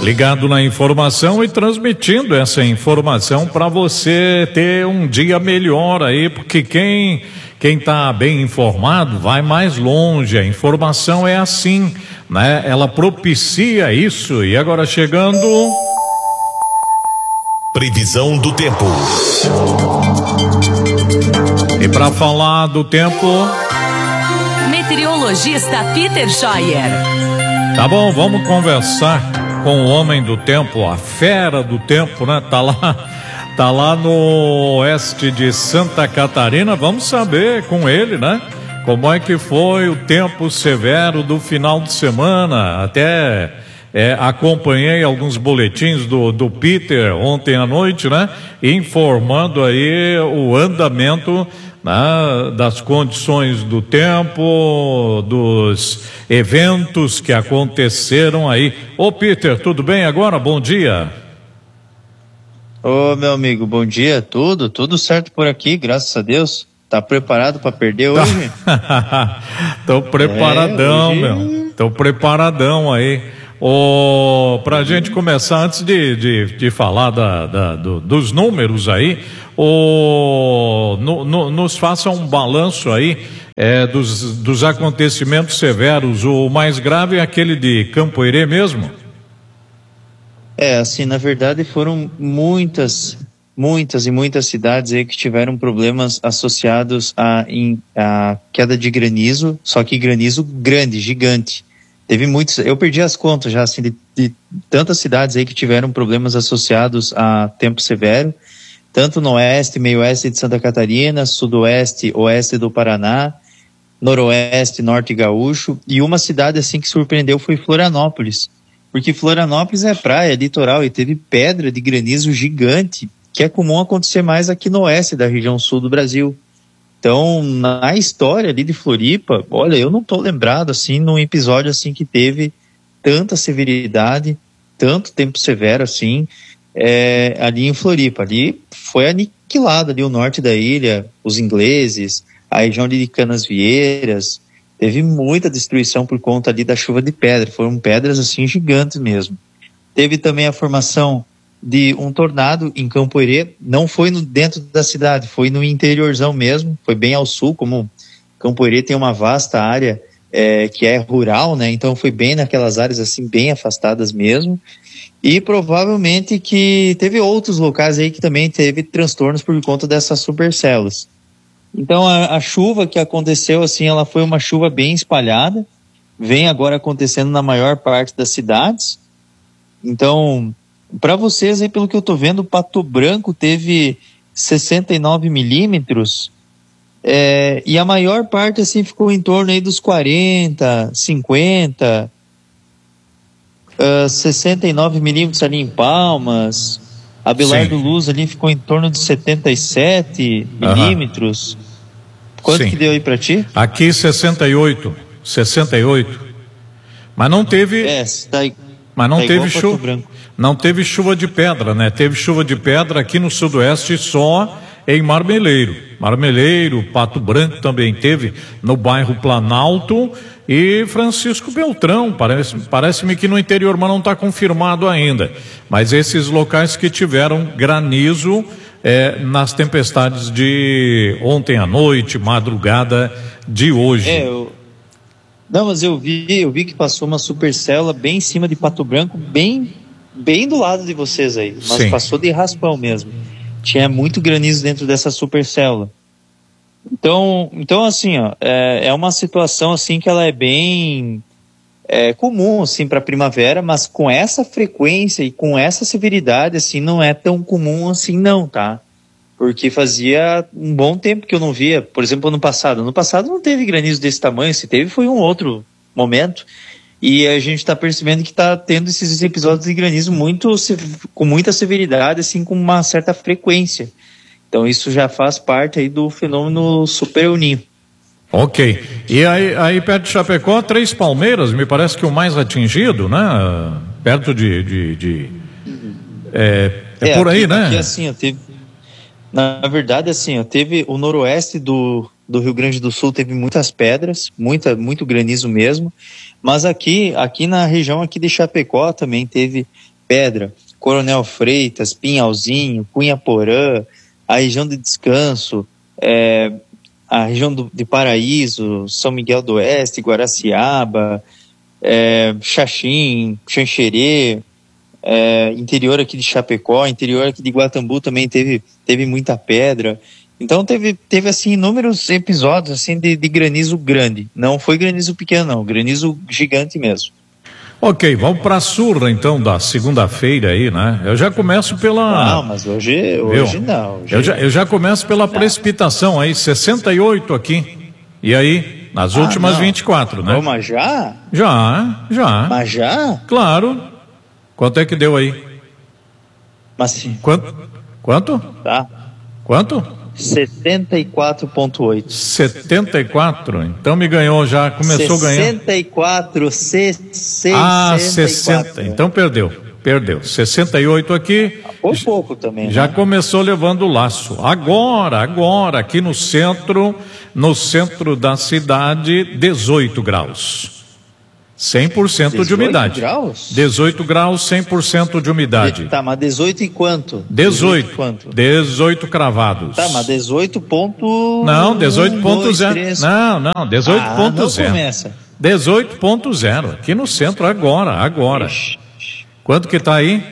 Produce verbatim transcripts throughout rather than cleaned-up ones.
ligado na informação e transmitindo essa informação para você ter um dia melhor aí, porque quem quem está bem informado vai mais longe. A informação é assim, né? Ela propicia isso. E agora chegando... Previsão do tempo. E para falar do tempo... Meteorologista Peter Scheuer. Tá bom, vamos conversar com o homem do tempo, a fera do tempo, né? Tá lá, tá lá no oeste de Santa Catarina. Vamos saber com ele, né? Como é que foi o tempo severo do final de semana. Até é, acompanhei alguns boletins do, do Peter ontem à noite, né? Informando aí o andamento, né, das condições do tempo, dos eventos que aconteceram aí. Ô Peter, tudo bem agora? Bom dia. Ô meu amigo, bom dia, tudo, tudo certo por aqui, graças a Deus. Tá preparado para perder hoje? Tô preparadão, é, hoje... meu. Tô preparadão aí. Oh, pra gente começar, antes de, de, de falar da, da, do, dos números aí, oh, no, no, nos faça um balanço aí é, dos, dos acontecimentos severos. O mais grave é aquele de Campo Herê mesmo? É, assim, na verdade foram muitas, muitas e muitas cidades aí que tiveram problemas associados à a, a queda de granizo, só que granizo grande, gigante. Teve muitos, eu perdi as contas já, assim, de, de tantas cidades aí que tiveram problemas associados a tempo severo, tanto no oeste, meio oeste de Santa Catarina, sudoeste, oeste do Paraná, noroeste, norte gaúcho, e uma cidade assim que surpreendeu foi Florianópolis, porque Florianópolis é praia, é litoral, e teve pedra de granizo gigante, que é comum acontecer mais aqui no oeste da região sul do Brasil. Então, na história ali de Floripa, olha, eu não tô lembrado, assim, num episódio, assim, que teve tanta severidade, tanto tempo severo, assim, é, ali em Floripa. Ali foi aniquilado ali o norte da ilha, os ingleses, a região de Canasvieiras, teve muita destruição por conta ali da chuva de pedra, foram pedras, assim, gigantes mesmo. Teve também a formação de um tornado em Campo Herê, não foi no, dentro da cidade, foi no interiorzão mesmo, foi bem ao sul, como Campo Herê tem uma vasta área é, que é rural, né? Então foi bem naquelas áreas assim, bem afastadas mesmo, e provavelmente que teve outros locais aí que também teve transtornos por conta dessas supercélulas. Então a, a chuva que aconteceu assim, ela foi uma chuva bem espalhada, vem agora acontecendo na maior parte das cidades. Então, para vocês aí, pelo que eu tô vendo, Pato Branco teve sessenta e nove milímetros, é, e a maior parte assim ficou em torno aí dos quarenta, cinquenta, uh, sessenta e nove milímetros ali em Palmas, Abelardo Sim. Luz ali ficou em torno de setenta e sete milímetros. Quanto Sim. que deu aí para ti? Aqui sessenta e oito, sessenta e oito. Mas não teve... É, tá, mas não tá teve igual Pato chuva. Branco. Não teve chuva de pedra, né? Teve chuva de pedra aqui no sudoeste só em Marmeleiro. Marmeleiro, Pato Branco também teve no bairro Planalto e Francisco Beltrão. Parece, parece-me que no interior, mas não está confirmado ainda. Mas esses locais que tiveram granizo é, nas tempestades de ontem à noite, madrugada de hoje. É, eu... Não, mas eu vi, eu vi que passou uma supercélula bem em cima de Pato Branco, bem... bem do lado de vocês aí, mas Sim. passou de raspão mesmo. Tinha muito granizo dentro dessa supercélula. Então, então assim, ó, é, é uma situação assim que ela é bem é, comum assim para primavera, mas com essa frequência e com essa severidade assim não é tão comum assim não, tá? Porque fazia um bom tempo que eu não via, por exemplo, ano passado. Ano passado não teve granizo desse tamanho, se teve foi um outro momento. E a gente está percebendo que está tendo esses episódios de granizo muito, com muita severidade, assim, com uma certa frequência. Então isso já faz parte aí do fenômeno Super El Niño. Ok. E aí, aí perto de Chapecó, Três Palmeiras, me parece que o mais atingido, né? Perto de... de, de... É, é, é por aqui, aí, né? Aqui, assim, ó, teve... Na verdade, assim, ó, teve o noroeste do, do Rio Grande do Sul, teve muitas pedras, muita, muito granizo mesmo. Mas aqui, aqui na região aqui de Chapecó também teve pedra, Coronel Freitas, Pinhalzinho, Cunha-Porã, a região de Descanso, é, a região do, de Paraíso, São Miguel do Oeste, Guaraciaba, é, Xaxim, Xanxerê, é, interior aqui de Chapecó, interior aqui de Guatambu também teve, teve muita pedra. Então teve, teve assim, inúmeros episódios assim, de, de granizo grande. Não foi granizo pequeno, não, granizo gigante mesmo. Ok, vamos para a surra então da segunda-feira aí, né? Eu já começo pela... Não, mas hoje, hoje não. Hoje... Eu, já, eu já começo pela não. precipitação aí, sessenta e oito aqui. E aí, nas ah, últimas não. vinte e quatro, né? Ô, mas já? Já, já. Mas já? Claro. Quanto é que deu aí? Mas sim. Quanto? Quanto? Tá. Quanto? setenta e quatro vírgula oito. setenta e quatro? Então me ganhou já, começou ganhando. sessenta e quatro, sessenta. Ah, sessenta. Então perdeu, perdeu. sessenta e oito aqui. Por pouco também. Já né? começou levando o laço. Agora, agora, aqui no centro, no centro da cidade, dezoito graus. cem por cento de umidade. Graus? dezoito graus, cem por cento de umidade. Tá, mas dezoito e quanto? dezoito. dezoito quanto? dezoito cravados. Tá, mas dezoito ponto... Não, dezoito ponto zero. Não, não, dezoito ponto zero. Ah, não começa. dezoito ponto zero. Aqui no centro agora, agora. Ixi. Quanto que tá aí?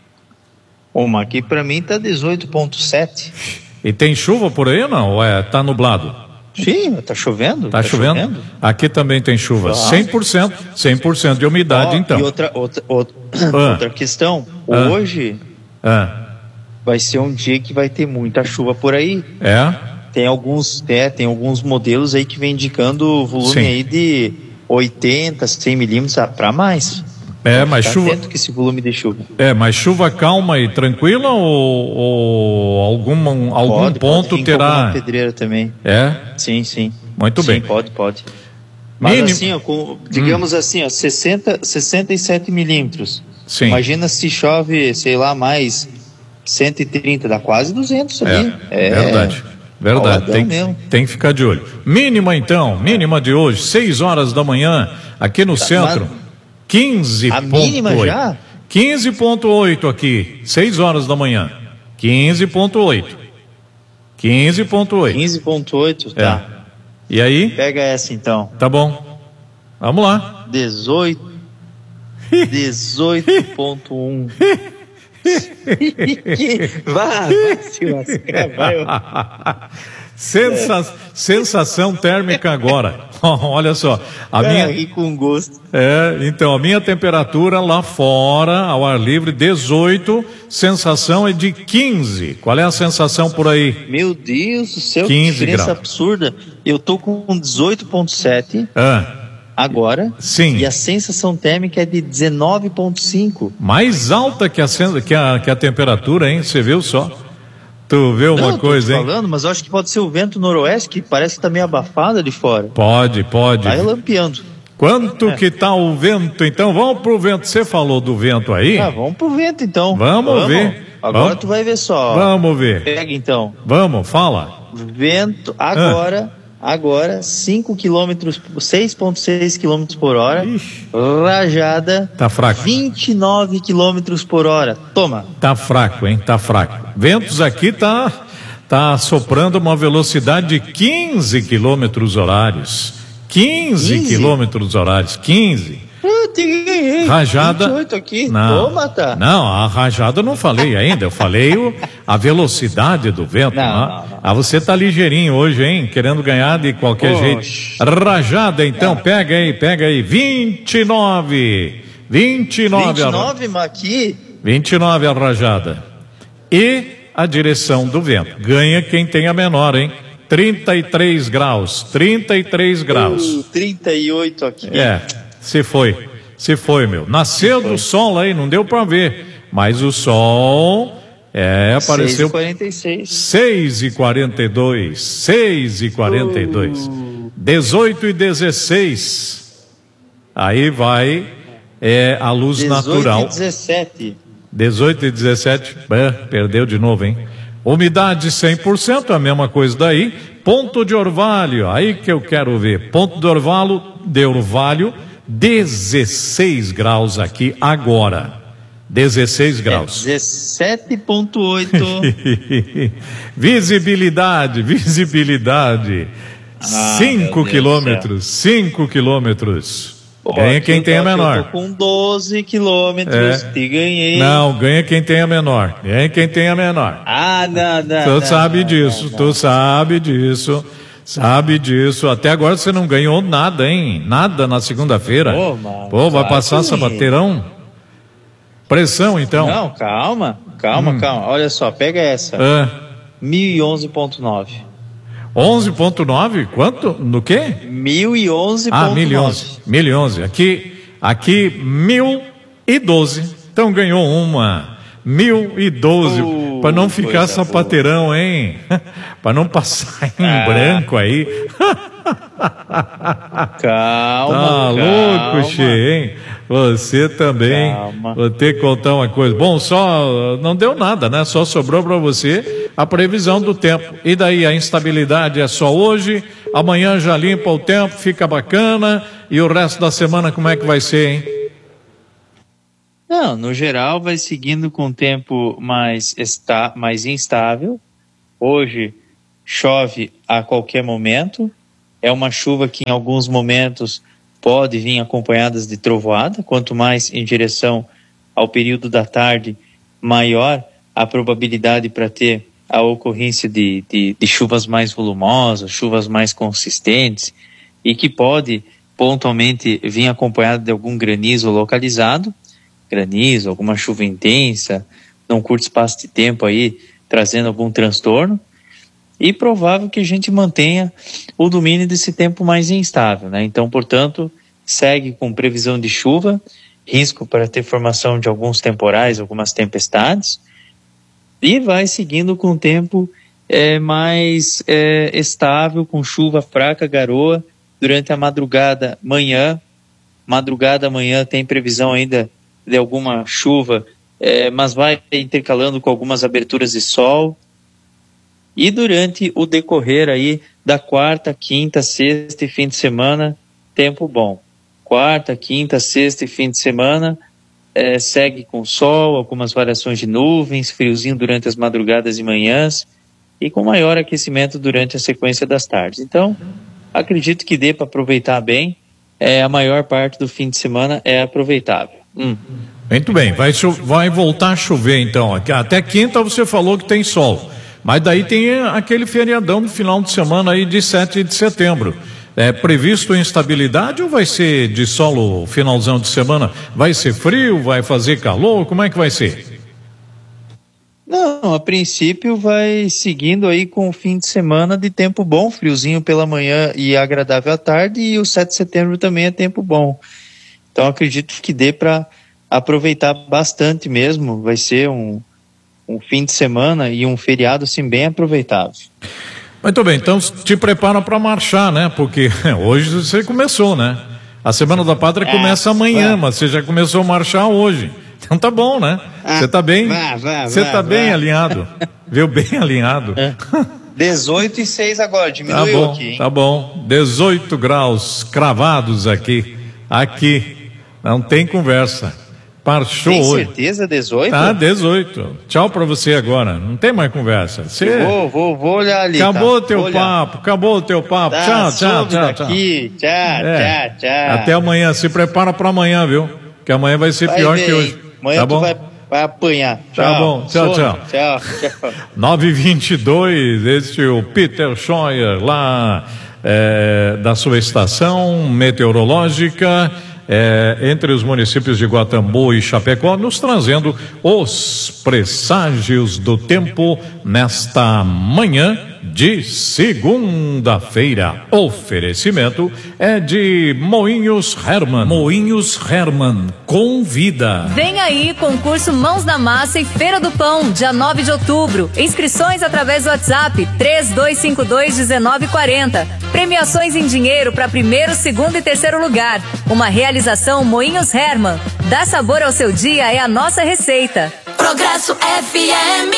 Uma aqui pra mim tá dezoito ponto sete. E tem chuva por aí ou não? Ou é, tá nublado? Sim, tá chovendo. Tá, tá chovendo? chovendo? Aqui também tem chuva. Ah. cem por cento, cem por cento de umidade, oh, então. E outra, outra, outra, ah. outra questão. Ah. Hoje ah. vai ser um dia que vai ter muita chuva por aí. É? Tem alguns, é, tem alguns modelos aí que vem indicando volume Sim. aí de oitenta, cem milímetros para mais. É, mas chuva. Atento que esse volume de chuva. É, mas chuva calma e tranquila ou, ou algum, algum pode, ponto pode vir terá? Com pedreira também. É? Sim, sim. Muito sim, bem. Pode, pode. Mas Minim... assim, ó, com, digamos hum. assim, ó, sessenta, sessenta e sete milímetros. Sim. Imagina se chove, sei lá, mais cento e trinta, dá quase duzentos ali. É, é verdade. Verdade, tem, tem que ficar de olho. Mínima então, mínima de hoje, seis horas da manhã, aqui no tá, centro. Mas... quinze ponto oito. A mínima já? quinze ponto oito aqui, seis horas da manhã. quinze ponto oito. quinze ponto oito. quinze ponto oito, tá. É. E aí? Pega essa então. Tá bom. Vamos lá. dezoito. dezoito ponto um. Vai, vai se lascar, vai. Sensa... Sensação térmica agora. Olha só, a é, minha e com gosto. É, então a minha temperatura lá fora, ao ar livre, dezoito, sensação é de quinze. Qual é a sensação por aí? Meu Deus do céu, quinze que diferença graus. absurda. Eu tô com dezoito ponto sete. Ah. Agora. Sim. E a sensação térmica é de dezenove ponto cinco. Mais alta que a, que a, que a temperatura, hein? Você viu só? Tu vê uma Não, coisa, tô hein? falando, mas eu acho que pode ser o vento noroeste, que parece que tá meio abafado de fora. Pode, pode. Vai lampeando. Quanto é. que tá o vento, então? Vamos pro vento. Você falou do vento aí? Ah, vamos pro vento, então. Vamos, vamos. ver. Agora vamos. tu vai ver só. Vamos ver. Pega, então. Vamos, fala. Vento, agora... Ah. Agora, cinco quilômetros, seis ponto seis quilômetros por hora. Ixi. Rajada. Tá fraco. vinte e nove quilômetros por hora. Toma. Tá fraco, hein? Tá fraco. Ventos aqui tá, tá soprando uma velocidade de quinze quilômetros horários. quinze quilômetros horários. quinze. Rajada. vinte e oito aqui. Não, Toma, tá. não, a rajada eu não falei ainda. Eu falei o, a velocidade do vento. Não, né? não, não. Ah, você tá ligeirinho hoje, hein? Querendo ganhar de qualquer Oxe. jeito. Rajada, então, pega aí, pega aí. vinte e nove. vinte e nove. vinte e nove, mas aqui. vinte e nove a rajada. E a direção do vento. Ganha quem tem a menor, hein? trinta e três graus. trinta e três graus. Uh, trinta e oito aqui. É, se foi. Se foi, meu. Nasceu do sol aí, não deu pra ver. Mas o sol, é, apareceu. seis e quarenta e seis. seis e quarenta e dois. seis e quarenta e dois. Uh. dezoito e dezesseis. Aí vai, é, a luz natural. dezoito e dezessete. dezoito e dezessete. É, perdeu de novo, hein? Umidade cem por cento, a mesma coisa daí. Ponto de orvalho, aí que eu quero ver. Ponto de orvalho, de orvalho. dezesseis graus aqui agora. dezesseis graus. É, dezessete ponto oito. Visibilidade, visibilidade. cinco quilômetros, cinco quilômetros. Ganha quem tem a menor. Eu tô com doze quilômetros É. e ganhei. Não, ganha quem tem a menor. Ganha quem tem a menor. Ah, não, não. Tu não, sabe não, disso, não, não. tu sabe disso. Sabe disso. Até agora você não ganhou nada, hein? Nada na segunda-feira. Pô, mano, Pô, vai claro passar que- sapateirão? Pressão, então. Não, calma, calma, Hum. calma. Olha só, pega essa. Ah, mil e onze ponto nove. onze ponto nove? Quanto? No quê? mil e onze ponto Ah, nove. mil e onze. mil e onze. Aqui, aqui, mil e doze. Então ganhou uma. mil e doze. Uh, Para não ficar coisa sapateirão, hein? Para não passar em Ah. branco aí. Calma, Tá calma. louco, Che, hein? Você também. Calma. Vou ter que contar uma coisa. Bom, só não deu nada, né? Só sobrou para você a previsão do tempo. E daí a instabilidade é só hoje, amanhã já limpa o tempo, fica bacana. E o resto da semana como é que vai ser, hein? Não, no geral vai seguindo com o tempo mais, está, mais instável. Hoje chove a qualquer momento. É uma chuva que em alguns momentos pode vir acompanhadas de trovoada. Quanto mais em direção ao período da tarde, maior a probabilidade para ter a ocorrência de, de, de chuvas mais volumosas, chuvas mais consistentes e que pode pontualmente vir acompanhada de algum granizo localizado. Granizo, alguma chuva intensa, num curto espaço de tempo aí, trazendo algum transtorno, e provável que a gente mantenha o domínio desse tempo mais instável, né? Então, portanto, segue com previsão de chuva, risco para ter formação de alguns temporais, algumas tempestades, e vai seguindo com o tempo é, mais é, estável, com chuva fraca, garoa, durante a madrugada, manhã, madrugada, amanhã tem previsão ainda de alguma chuva, é, mas vai intercalando com algumas aberturas de sol. E durante o decorrer aí da quarta, quinta, sexta e fim de semana, tempo bom. Quarta, quinta, sexta e fim de semana, é, segue com sol, algumas variações de nuvens, friozinho durante as madrugadas e manhãs, e com maior aquecimento durante a sequência das tardes. Então, acredito que dê para aproveitar bem. É, a maior parte do fim de semana é aproveitável. Hum. Muito bem, vai, cho- vai voltar a chover então. Até quinta você falou que tem sol. Mas daí tem aquele feriadão no final de semana aí de sete de setembro. É previsto instabilidade ou vai ser de sol o finalzão de semana? Vai ser frio? Vai fazer calor? Como é que vai ser? Não, a princípio vai seguindo aí com o fim de semana de tempo bom, friozinho pela manhã e agradável à tarde, e o sete de setembro também é tempo bom. Então acredito que dê para aproveitar bastante mesmo, vai ser um, um fim de semana e um feriado assim bem aproveitável. Muito bem, então te prepara para marchar, né? Porque hoje você começou, né? A Semana da Pátria começa amanhã, mas você já começou a marchar hoje. Então tá bom, né? Você tá bem, vá, vá, você vá, tá bem vá. alinhado, viu? Bem alinhado. dezoito e seis agora, Tá diminuiu bom, aqui, hein? tá bom. dezoito graus cravados aqui, aqui. Não tem conversa. Marchou Tem hoje. certeza, dezoito? Tá, dezoito. Tchau pra você agora. Não tem mais conversa. Você... Vou, vou, vou olhar ali. Acabou o tá? teu Vou olhar. papo, acabou o teu papo. Tá, tchau, tchau, soube tchau, tchau. daqui. Tchau, É. tchau, tchau. Até amanhã. Se prepara pra amanhã, viu? Que amanhã vai ser Vai pior ver, que hein? hoje. Amanhã Tá tu bom? vai, vai apanhar. Tá bom. Tchau, some. tchau. Tchau, tchau. nove e vinte e dois, este é o Peter Scheuer, lá é, da sua estação meteorológica, é, entre os municípios de Guatambu e Chapecó, nos trazendo os presságios do tempo nesta manhã de segunda-feira. Oferecimento é de Moinhos Hermann. Moinhos Hermann, convida. Vem aí, concurso Mãos na Massa e Feira do Pão, dia nove de outubro. Inscrições através do WhatsApp três dois cinco dois, um nove quatro zero. Premiações em dinheiro para primeiro, segundo e terceiro lugar. Uma realização Moinhos Hermann. Dá sabor ao seu dia, é a nossa receita. Progresso F M.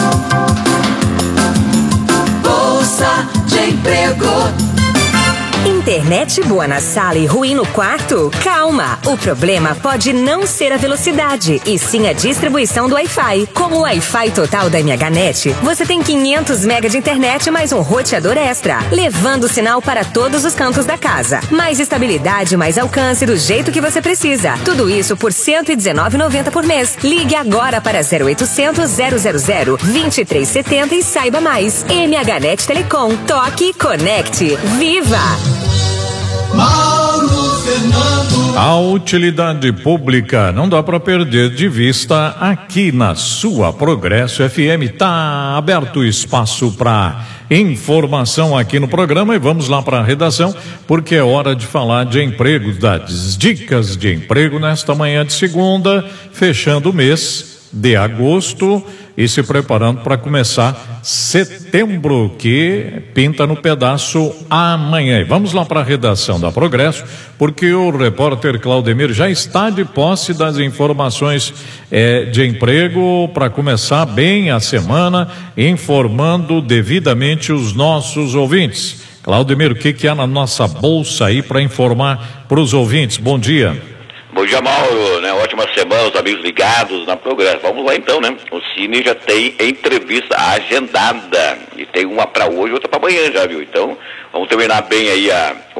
Bolsa de Emprego. Internet boa na sala e ruim no quarto? Calma! O problema pode não ser a velocidade, e sim a distribuição do Wi-Fi. Com o Wi-Fi total da M H Net, você tem quinhentos megas de internet mais um roteador extra, levando o sinal para todos os cantos da casa. Mais estabilidade, mais alcance do jeito que você precisa. Tudo isso por cento e dezenove reais e noventa centavos por mês. Ligue agora para zero oitocentos, zero zero zero, vinte e três setenta e saiba mais. M H Net Telecom. Toque, conecte, viva! Mauro Fernando. A utilidade pública não dá para perder de vista aqui na sua Progresso F M. Tá aberto espaço para informação aqui no programa e vamos lá para a redação, porque é hora de falar de emprego, das dicas de emprego nesta manhã de segunda, fechando o mês de agosto e se preparando para começar setembro, que pinta no pedaço amanhã. E vamos lá para a redação da Progresso, porque o repórter Claudemir já está de posse das informações eh, de emprego para começar bem a semana, informando devidamente os nossos ouvintes. Claudemir, o que que há na nossa bolsa aí para informar para os ouvintes? Bom dia. Bom dia, Mauro, né? Ótima semana, os amigos ligados na Progresso. Vamos lá então, né? O Cine já tem entrevista agendada, e tem uma para hoje, outra para amanhã já, viu? Então, vamos terminar bem aí a